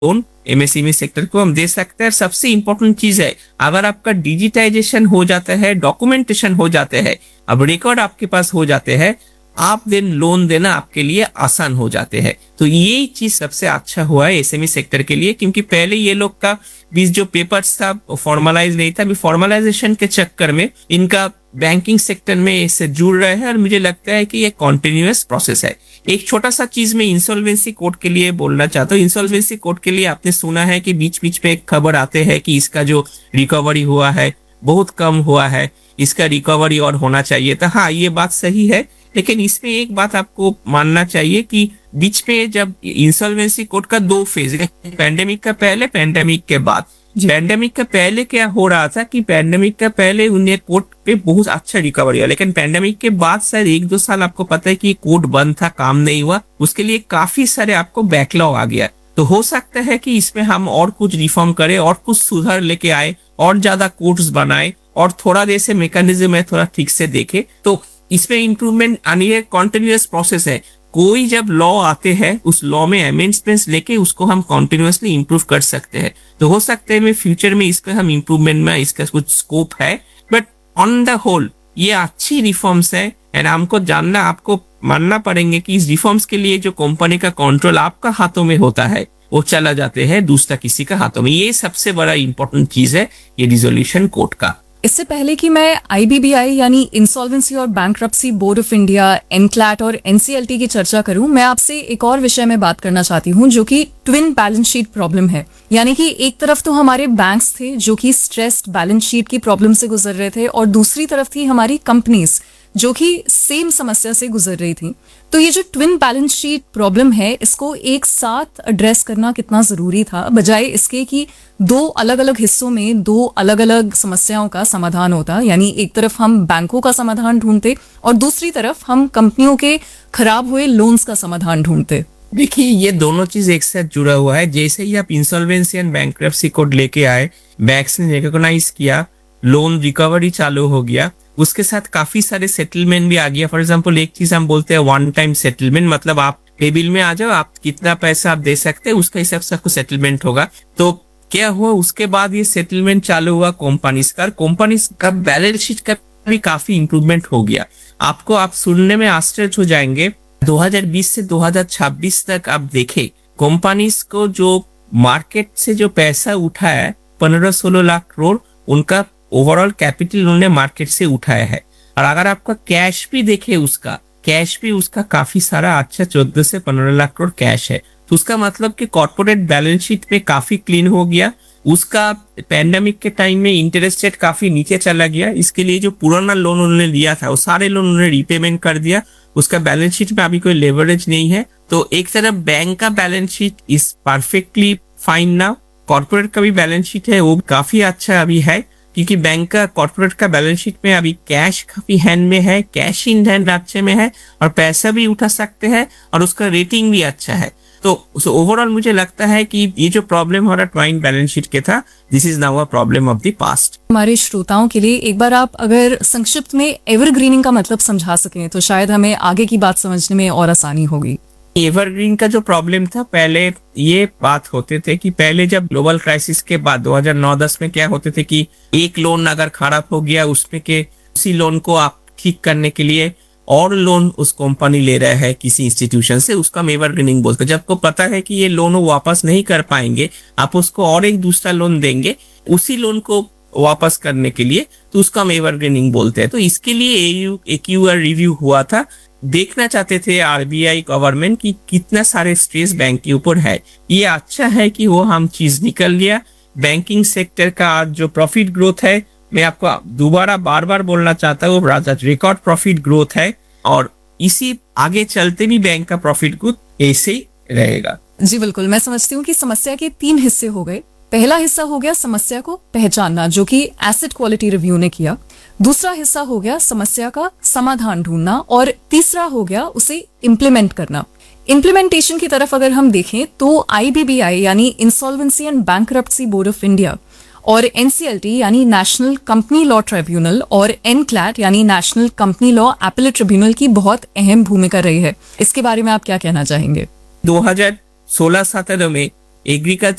Loan MSME sector को हम दे सकते हैं। सबसे इंपॉर्टेंट चीज है, अगर आपका डिजिटाइजेशन हो जाता है, डॉक्यूमेंटेशन हो जाते हैं, अब रिकॉर्ड आपके पास हो जाते हैं, आप देन लोन देना आपके लिए आसान हो जाते हैं। तो ये चीज सबसे अच्छा हुआ है एसएमई सेक्टर के लिए, क्योंकि पहले ये लोग का बीच जो पेपर्स था फॉर्मलाइज नहीं था। अभी फॉर्मलाइजेशन के चक्कर में इनका बैंकिंग सेक्टर में इससे जुड़ रहे हैं और मुझे लगता है कि ये कॉन्टिन्यूअस प्रोसेस है। एक छोटा सा चीज मैं इंसॉल्वेंसी कोड के लिए बोलना चाहता हूँ। इंसॉल्वेंसी कोड के लिए आपने सुना है कि बीच बीच में एक खबर आते हैं कि इसका जो रिकवरी हुआ है बहुत कम हुआ है, इसका रिकवरी और होना चाहिए था। हाँ, ये बात सही है, लेकिन इसमें एक बात आपको मानना चाहिए कि बीच में जब इंसॉल्वेंसी कोड का दो फेज है, पैंडेमिक का पहले, पैंडेमिक के बाद। पैंडेमिक का पहले क्या हो रहा था कि पैंडेमिक का पहले उन्हें कोर्ट पे बहुत अच्छा रिकवरी हुआ, लेकिन पैंडेमिक के बाद शायद 1-2 साल आपको पता है कि कोर्ट बंद था, काम नहीं हुआ, उसके लिए काफी सारे आपको बैकलॉग आ गया। तो हो सकता है कि इसमें हम और कुछ रिफॉर्म करें और कुछ सुधार लेके आए और ज्यादा कोर्ट्स बनाए और थोड़ा जैसे मैकेनिज्म है थोड़ा ठीक से देखे, तो इसमें इंप्रूवमेंट आनी है। कॉन्टिन्यूअस प्रोसेस है। कोई जब लॉ आते हैं उस लॉ में अमेंडमेंट्स लेके उसको हम कॉन्टिन्यूअसली इंप्रूव कर सकते हैं। तो हो सकता है में फ्यूचर में इस पर हम इंप्रूवमेंट में इसका कुछ स्कोप है, बट ऑन द होल ये अच्छी रिफॉर्म्स है एंड हमको जानना, आपको मानना पड़ेंगे कि इस रिफॉर्म्स के लिए जो कंपनी का कंट्रोल आपका हाथों में होता है वो चला जाते हैं दूसरा किसी का हाथों में। ये सबसे बड़ा इंपॉर्टेंट चीज है ये रिजोल्यूशन कोर्ट का। इससे पहले कि मैं आईबीबीआई यानी इंसॉल्वेंसी और bankruptcy board of India, NCLAT और एनसीएलटी की चर्चा करूं, मैं आपसे एक और विषय में बात करना चाहती हूं जो कि ट्विन बैलेंस शीट प्रॉब्लम है। यानी कि एक तरफ तो हमारे बैंक्स थे जो कि स्ट्रेस्ड बैलेंस शीट की प्रॉब्लम से गुजर रहे थे और दूसरी तरफ थी हमारी कंपनीज जो कि सेम समस्या से गुजर रही थी। तो ये जो ट्विन बैलेंस शीट प्रॉब्लम है, इसको एक साथ एड्रेस करना कितना जरूरी था, बजाय इसके कि दो अलग अलग हिस्सों में दो अलग अलग समस्याओं का समाधान होता। यानी एक तरफ हम बैंकों का समाधान ढूंढते और दूसरी तरफ हम कंपनियों के खराब हुए लोन्स का समाधान ढूंढते। देखिए, ये दोनों चीज एक साथ जुड़ा हुआ है। जैसे ही आप इंसॉल्वेंसी एंड बैंक्रप्सी कोड लेके आए, बैंक्स ने रिकॉग्नाइज किया, लोन रिकवरी चालू हो गया, उसके साथ काफी सारे सेटलमेंट भी आ गया। फॉर एग्जांपल एक चीज हम बोलते हैं वन टाइम सेटलमेंट, मतलब आप टेबल में आ जाओ, आप कितना पैसा आप दे सकते हैं उसका हिसाब से आपको सेटलमेंट होगा। तो क्या हुआ, उसके बाद ये सेटलमेंट चालू हुआ कंपनीज का बैलेंस शीट का भी काफी इंप्रूवमेंट हो गया। आपको आप सुनने में आश्चर्य हो जाएंगे, 2020 से 2026 तक आप देखें कंपनीज को जो मार्केट से जो पैसा उठा है 15-16 लाख करोड़, उनका ओवरऑल कैपिटल उन्होंने मार्केट से उठाया है। और अगर आपका कैश भी देखे, उसका कैश भी उसका काफी सारा अच्छा 14 से 15 लाख करोड़ कैश है। तो उसका मतलब कि कॉर्पोरेट बैलेंस शीट में काफी क्लीन हो गया। उसका पैंडेमिक के टाइम में इंटरेस्ट रेट काफी नीचे चला गया। इसके लिए जो पुराना लोन उन्होंने लिया था वो सारे लोन उन्होंने रीपेमेंट कर दिया। उसका बैलेंस शीट में अभी कोई लेवरेज नहीं है। तो एक तरफ बैंक का balance sheet is perfectly fine now, corporate का भी बैलेंस शीट है वो काफी अच्छा अभी है, क्योंकि बैंक का कॉर्पोरेट का बैलेंस शीट में अभी कैश काफी हैंड में है, कैश इन हैंड अच्छे में है और पैसा भी उठा सकते हैं और उसका रेटिंग भी अच्छा है। तो ओवरऑल मुझे लगता है कि ये जो प्रॉब्लम हो रहा ट्वाइन बैलेंस शीट के था, this is now a problem of the past. हमारे श्रोताओं के लिए एक बार आप अगर संक्षिप्त में एवरग्रीनिंग का मतलब समझा सकें तो शायद हमें आगे की बात समझने में और आसानी होगी। एवरग्रीन का जो प्रॉब्लम था, पहले ये बात होते थे कि पहले जब ग्लोबल क्राइसिस के बाद 2009-10 में क्या होते थे कि एक लोन अगर खराब हो गया, उसमें के उसी लोन को आप ठीक करने के लिए और लोन उस कंपनी ले रहा है किसी इंस्टीट्यूशन से, उसका हम एवरग्रीनिंग बोलते हैं। जब आपको पता है कि ये लोन वो वापस नहीं कर पाएंगे, आप उसको और एक दूसरा लोन देंगे उसी लोन को वापस करने के लिए, तो उसका हम एवरग्रीनिंग बोलते हैं। तो इसके लिए AQR रिव्यू हुआ था। देखना चाहते थे आरबीआई गवर्नमेंट की कितना सारे स्ट्रेस बैंक के ऊपर है। ये अच्छा है कि वो हम चीज निकल लिया। बैंकिंग सेक्टर का आज जो प्रॉफिट ग्रोथ है, मैं आपको दोबारा बार बार बोलना चाहता हूँ, रिकॉर्ड प्रॉफिट ग्रोथ है और इसी आगे चलते भी बैंक का प्रॉफिट ग्रोथ ऐसे ही रहेगा। जी बिल्कुल, मैं समझती हूँ कि समस्या के 3 हिस्से हो गए। पहला हिस्सा हो गया समस्या को पहचानना, जो कि एसेट क्वालिटी रिव्यू ने किया। दूसरा हिस्सा हो गया समस्या का समाधान ढूंढना और तीसरा हो गया उसे इम्प्लीमेंट करना। इम्प्लीमेंटेशन की तरफ अगर हम देखें तो आईबीबीआई यानी insolvency and bankruptcy board of India और एनसीएलटी यानी नेशनल कंपनी लॉ ट्रिब्यूनल और एनक्लैट यानी national company law appellate tribunal की बहुत अहम भूमिका रही है। इसके बारे में आप क्या कहना चाहेंगे? 2016-17 में एग्रीकल्चर